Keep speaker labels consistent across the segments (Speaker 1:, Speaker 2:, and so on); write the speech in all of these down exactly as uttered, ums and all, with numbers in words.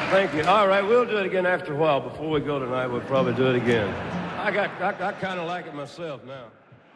Speaker 1: Thank you. All right, we'll do it again after a while. Before we go tonight, we'll probably do it again. I got, I, I kind of like it myself now.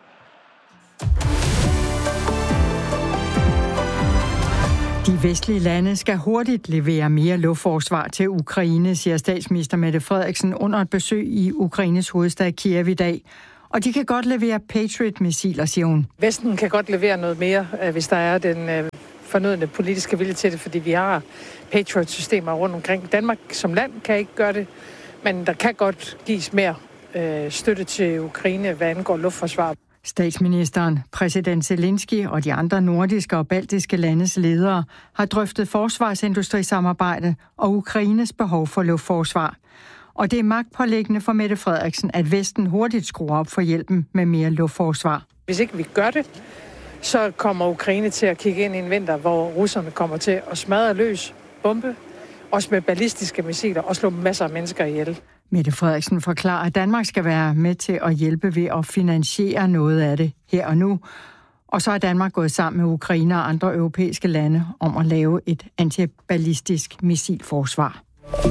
Speaker 2: De vestlige lande skal hurtigt levere mere luftforsvar til Ukraine, siger statsminister Mette Frederiksen under et besøg i Ukraines hovedstad Kiev i dag. Og de kan godt levere Patriot-missiler, siger hun.
Speaker 3: Vesten kan godt levere noget mere, hvis der er den fornødne politiske vilje til det, fordi vi har Patriot-systemer rundt omkring. Danmark som land kan ikke gøre det, men der kan godt gives mere øh, støtte til Ukraine, hvad angår luftforsvar.
Speaker 2: Statsministeren, præsident Zelensky og de andre nordiske og baltiske landes ledere har drøftet forsvarsindustrisamarbejde og Ukraines behov for luftforsvar. Og det er magtpåliggende for Mette Frederiksen, at Vesten hurtigt skruer op for hjælpen med mere luftforsvar.
Speaker 3: Hvis ikke vi gør det, så kommer Ukraine til at kigge ind i en vinter, hvor russerne kommer til at smadre løs, bombe, også med ballistiske missiler og slå masser af mennesker ihjel.
Speaker 2: Mette Frederiksen forklarer, at Danmark skal være med til at hjælpe ved at finansiere noget af det her og nu. Og så er Danmark gået sammen med Ukraine og andre europæiske lande om at lave et antiballistisk missilforsvar.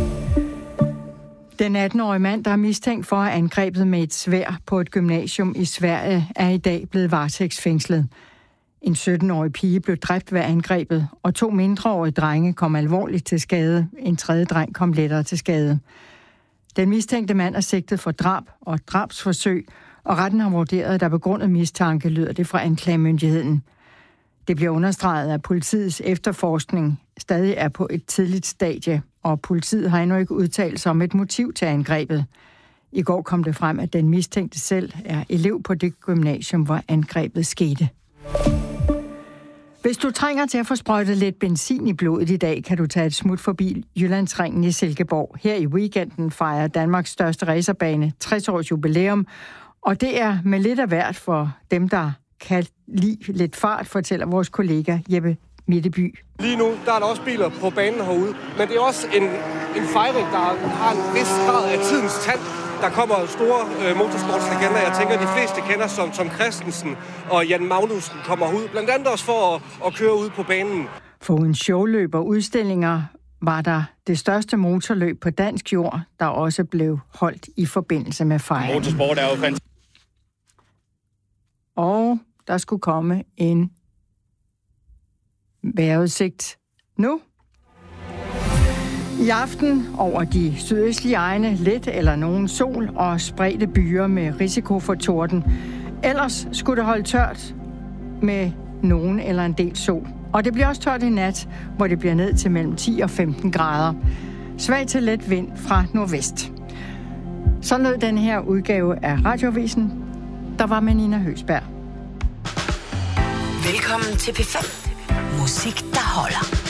Speaker 2: Den atten-årige mand, der er mistænkt for at have angrebet med et sværd på et gymnasium i Sverige, er i dag blevet varetægtsfængslet. En sytten-årig pige blev dræbt ved angrebet, og to mindreårige drenge kom alvorligt til skade. En tredje dreng kom lettere til skade. Den mistænkte mand er sigtet for drab og drabsforsøg, og retten har vurderet, at der begrundet mistanke, lyder det fra anklagemyndigheden. Det bliver understreget, at politiets efterforskning stadig er på et tidligt stadie, og politiet har endnu ikke udtalt sig om et motiv til angrebet. I går kom det frem, at den mistænkte selv er elev på det gymnasium, hvor angrebet skete. Hvis du trænger til at få sprøjtet lidt benzin i blodet i dag, kan du tage et smut forbi Jyllandsringen i Silkeborg. Her i weekenden fejrer Danmarks største racerbane tres års jubilæum, og det er med lidt af hvert for dem, der kan lide lidt fart, fortæller vores kollega Jeppe Mitteby.
Speaker 4: Lige nu der er der også biler på banen herude, men det er også en, en fejring, der har en vis grad af tidens tand. Der kommer store øh, motorsportslegender, jeg tænker, de fleste kender som Tom Christensen og Jan Magnussen kommer ud, blandt andet også for at, at køre ud på banen.
Speaker 2: Foruden showløb og udstillinger var der det største motorløb på dansk jord, der også blev holdt i forbindelse med fejringen.
Speaker 5: Motorsport er jo fantastisk.
Speaker 2: Og der skulle komme en vejrudsigt nu. I aften over de sydøstlige egne lidt eller nogen sol og spredte byer med risiko for torden. Ellers skulle det holde tørt med nogen eller en del sol. Og det bliver også tørt i nat, hvor det bliver ned til mellem ti og femten grader. Svag til let vind fra nordvest. Så lød den her udgave af Radioavisen. Der var med Nina Høsberg.
Speaker 6: Velkommen til P fem. Musik, der holder.